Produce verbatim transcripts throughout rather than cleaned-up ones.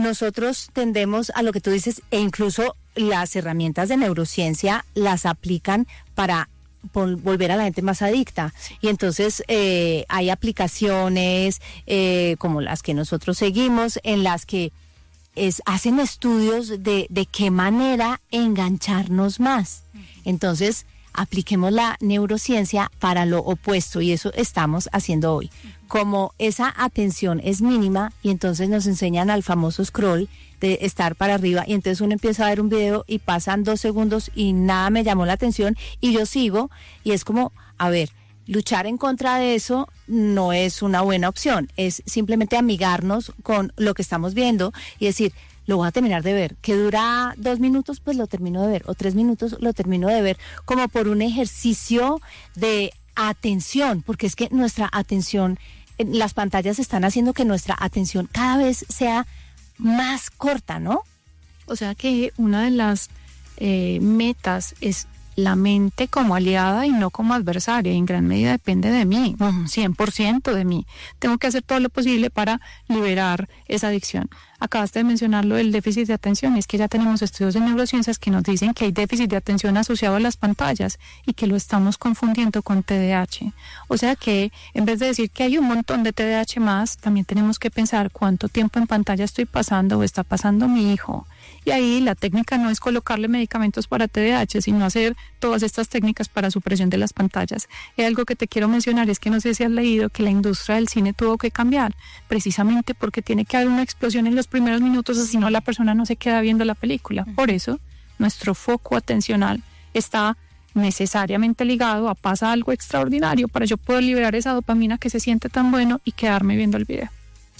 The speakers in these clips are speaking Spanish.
nosotros tendemos a lo que tú dices, e incluso las herramientas de neurociencia las aplican para por volver a la gente más adicta. Y entonces eh, hay aplicaciones eh, como las que nosotros seguimos, en las que es, hacen estudios de, de qué manera engancharnos más. Entonces, apliquemos la neurociencia para lo opuesto, y eso estamos haciendo hoy. Como esa atención es mínima, y entonces nos enseñan al famoso scroll de estar para arriba, y entonces uno empieza a ver un video y pasan dos segundos y nada me llamó la atención y yo sigo, y es como, a ver, luchar en contra de eso no es una buena opción, es simplemente amigarnos con lo que estamos viendo y decir, lo voy a terminar de ver, que dura dos minutos, pues lo termino de ver, o tres minutos lo termino de ver, como por un ejercicio de atención, porque es que nuestra atención, las pantallas están haciendo que nuestra atención cada vez sea más corta, ¿no? O sea que una de las eh, metas es la mente como aliada y no como adversaria, y en gran medida depende de mí, cien por ciento de mí. Tengo que hacer todo lo posible para liberar esa adicción. Acabaste de mencionar lo del déficit de atención, es que ya tenemos estudios de neurociencias que nos dicen que hay déficit de atención asociado a las pantallas y que lo estamos confundiendo con T D A H. O sea que en vez de decir que hay un montón de T D A H más, también tenemos que pensar cuánto tiempo en pantalla estoy pasando o está pasando mi hijo. Y ahí la técnica no es colocarle medicamentos para T D A H, sino hacer todas estas técnicas para supresión de las pantallas. Y algo que te quiero mencionar es que no sé si has leído que la industria del cine tuvo que cambiar, precisamente porque tiene que haber una explosión en los primeros minutos, o si no la persona no se queda viendo la película. Por eso, nuestro foco atencional está necesariamente ligado a pasa algo extraordinario para yo poder liberar esa dopamina que se siente tan bueno y quedarme viendo el video.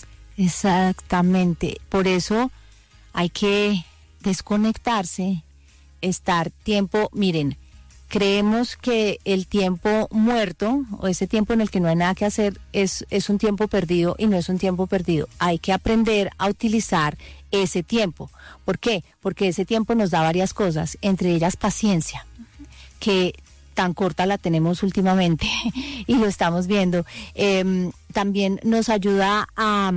Exactamente, por eso hay que desconectarse, estar tiempo, miren, creemos que el tiempo muerto o ese tiempo en el que no hay nada que hacer es, es un tiempo perdido, y no es un tiempo perdido. Hay que aprender a utilizar ese tiempo. ¿Por qué? Porque ese tiempo nos da varias cosas, entre ellas paciencia, que tan corta la tenemos últimamente y lo estamos viendo. Eh, también nos ayuda a,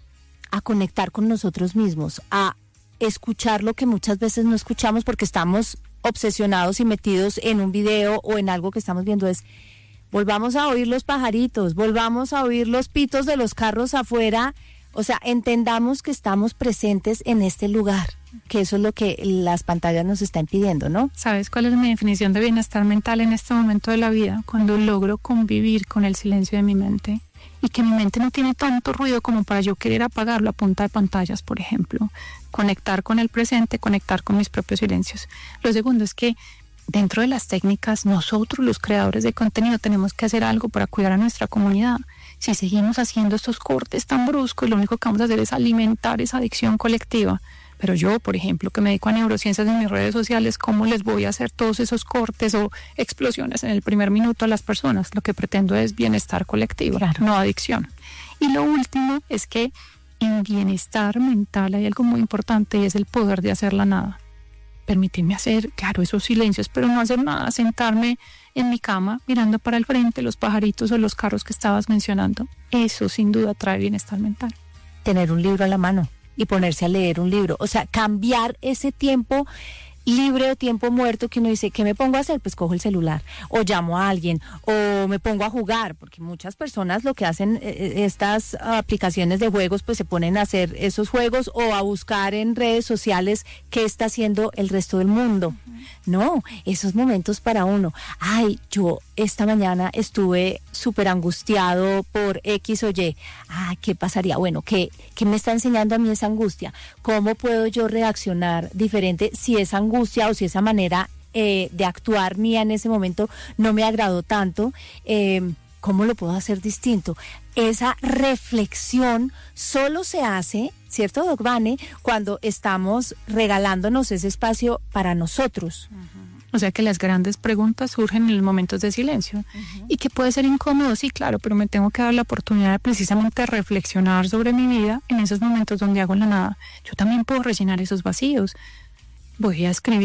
a conectar con nosotros mismos, a escuchar lo que muchas veces no escuchamos porque estamos obsesionados y metidos en un video o en algo que estamos viendo. Es, volvamos a oír los pajaritos, volvamos a oír los pitos de los carros afuera, o sea, entendamos que estamos presentes en este lugar, que eso es lo que las pantallas nos están pidiendo, ¿no? ¿Sabes cuál es mi definición de bienestar mental en este momento de la vida? Cuando logro convivir con el silencio de mi mente, y que mi mente no tiene tanto ruido como para yo querer apagarlo a punta de pantallas, por ejemplo. Conectar con el presente, conectar con mis propios silencios. Lo segundo es que dentro de las técnicas, nosotros los creadores de contenido tenemos que hacer algo para cuidar a nuestra comunidad. Si seguimos haciendo estos cortes tan bruscos, lo único que vamos a hacer es alimentar esa adicción colectiva. Pero yo, por ejemplo, que me dedico a neurociencias en mis redes sociales, ¿cómo les voy a hacer todos esos cortes o explosiones en el primer minuto a las personas? Lo que pretendo es bienestar colectivo, claro, no adicción. Y lo último es que en bienestar mental hay algo muy importante, y es el poder de hacer la nada. Permitirme hacer, claro, esos silencios, pero no hacer nada, sentarme en mi cama mirando para el frente, los pajaritos o los carros que estabas mencionando. Eso sin duda trae bienestar mental. Tener un libro a la mano y ponerse a leer un libro, o sea, cambiar ese tiempo libre o tiempo muerto que uno dice, ¿qué me pongo a hacer? Pues cojo el celular, o llamo a alguien, o me pongo a jugar, porque muchas personas lo que hacen, eh, estas aplicaciones de juegos, pues se ponen a hacer esos juegos o a buscar en redes sociales qué está haciendo el resto del mundo. Uh-huh. No, esos momentos para uno. Ay, yo esta mañana estuve súper angustiado por X o Y. Ah, ¿qué pasaría? Bueno, ¿qué, ¿qué me está enseñando a mí esa angustia? ¿Cómo puedo yo reaccionar diferente si esa angustia o si esa manera eh, de actuar mía en ese momento no me agradó tanto? Eh, ¿Cómo lo puedo hacer distinto? Esa reflexión solo se hace, ¿cierto, Doc Vane?, cuando estamos regalándonos ese espacio para nosotros. Uh-huh. O sea que las grandes preguntas surgen en los momentos de silencio. Uh-huh. Y que puede ser incómodo, sí, claro, pero me tengo que dar la oportunidad de precisamente reflexionar sobre mi vida en esos momentos donde hago la nada. Yo también puedo rellenar esos vacíos. Voy a escribir.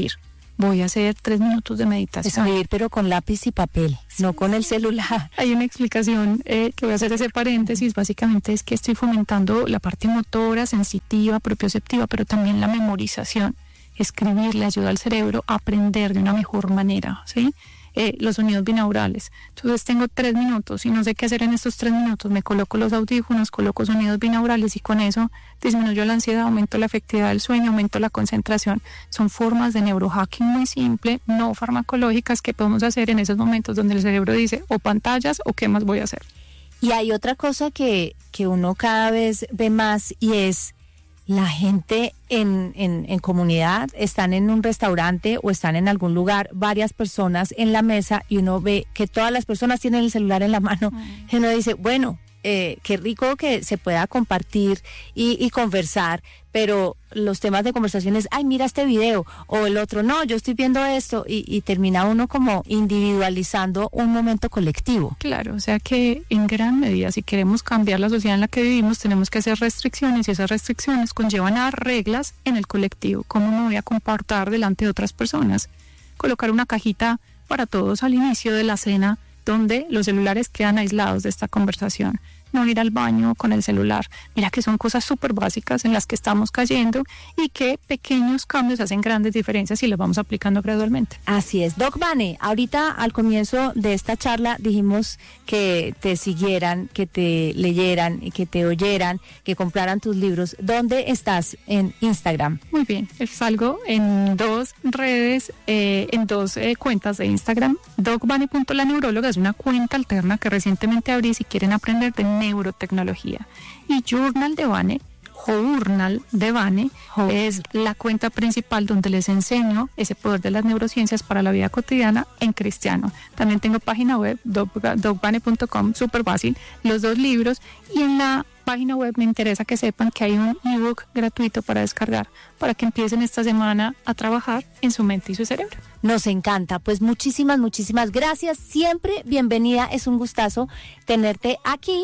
voy a hacer tres minutos de meditación. Escribir, pero con lápiz y papel, sí, no con el celular. Hay una explicación eh, que voy a hacer ese paréntesis, básicamente es que estoy fomentando la parte motora, sensitiva, propioceptiva, pero también la memorización. Escribir le ayuda al cerebro a aprender de una mejor manera, ¿sí? Eh, los sonidos binaurales. Entonces tengo tres minutos y no sé qué hacer en estos tres minutos. Me coloco los audífonos, coloco sonidos binaurales y con eso disminuyo la ansiedad, aumento la efectividad del sueño, aumento la concentración. Son formas de neurohacking muy simple, no farmacológicas, que podemos hacer en esos momentos donde el cerebro dice o pantallas o qué más voy a hacer. Y hay otra cosa que, que uno cada vez ve más y es la gente en, en, en comunidad, están en un restaurante o están en algún lugar, varias personas en la mesa y uno ve que todas las personas tienen el celular en la mano. Mm. Y uno dice, bueno, eh, qué rico que se pueda compartir y, y conversar, pero los temas de conversación es, ay, mira este video, o el otro, no, yo estoy viendo esto, y, y termina uno como individualizando un momento colectivo. Claro, o sea que en gran medida, si queremos cambiar la sociedad en la que vivimos, tenemos que hacer restricciones, y esas restricciones conllevan a reglas en el colectivo. ¿Cómo me voy a comportar delante de otras personas? Colocar una cajita para todos al inicio de la cena, donde los celulares quedan aislados de esta conversación. No ir al baño con el celular. Mira que son cosas súper básicas en las que estamos cayendo y que pequeños cambios hacen grandes diferencias y los vamos aplicando gradualmente. Así es. Doc Vane, ahorita al comienzo de esta charla dijimos que te siguieran, que te leyeran y que te oyeran, que compraran tus libros. ¿Dónde estás en Instagram? Muy bien, salgo en dos redes, eh, en dos eh, cuentas de Instagram. docvane punto la neuróloga es una cuenta alterna que recientemente abrí si quieren aprender de neurotecnología. Y Journal de Vane, Journal de Vane, oh. es la cuenta principal donde les enseño ese poder de las neurociencias para la vida cotidiana en cristiano. También tengo página web, doc vane punto com, súper fácil, los dos libros, y en la página web me interesa que sepan que hay un ebook gratuito para descargar, para que empiecen esta semana a trabajar en su mente y su cerebro. Nos encanta, pues muchísimas, muchísimas gracias, siempre bienvenida, es un gustazo tenerte aquí.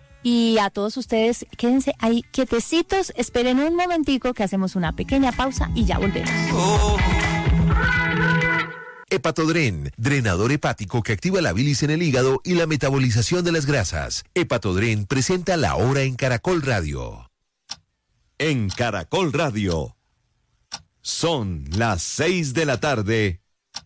Y a todos ustedes, quédense ahí quietecitos, esperen un momentico que hacemos una pequeña pausa y ya volvemos. Oh. Hepatodren, drenador hepático que activa la bilis en el hígado y la metabolización de las grasas. Hepatodren presenta La Hora en Caracol Radio. En Caracol Radio, son las seis de la tarde.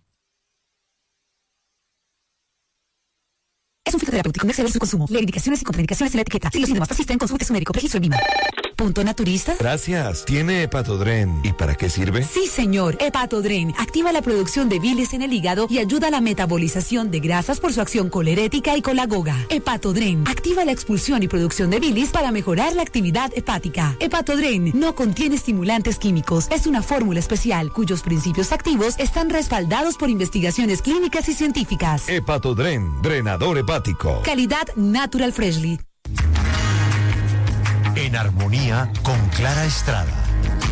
Es un fitoterapéutico, no exceder su consumo. Lee indicaciones y contraindicaciones en la etiqueta. Si los síntomas persisten, consulte a su médico. Registro en Vima. ¿Punto naturista? Gracias. ¿Tiene Hepatodren? ¿Y para qué sirve? Sí, señor. Hepatodren activa la producción de bilis en el hígado y ayuda a la metabolización de grasas por su acción colerética y colagoga. Hepatodren activa la expulsión y producción de bilis para mejorar la actividad hepática. Hepatodren no contiene estimulantes químicos. Es una fórmula especial cuyos principios activos están respaldados por investigaciones clínicas y científicas. Hepatodren, drenador hepático. Calidad Natural Freshly. En armonía con Clara Estrada.